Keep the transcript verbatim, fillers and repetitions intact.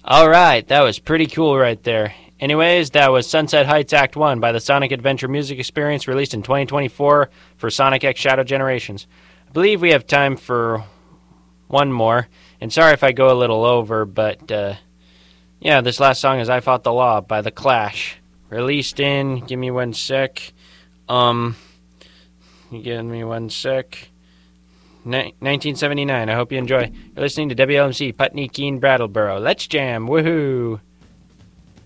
All right, that was pretty cool right there. Anyways, that was Sunset Heights Act one by the Sonic Adventure Music Experience, released in twenty twenty-four for Sonic X Shadow Generations. I believe we have time for one more, and sorry if I go a little over, but uh, yeah, this last song is I Fought the Law by The Clash, released in, give me one sec, um, give me one sec, Ni- nineteen seventy-nine. I hope you enjoy. You're listening to W L M C Putney Keene Brattleboro. Let's jam, woohoo!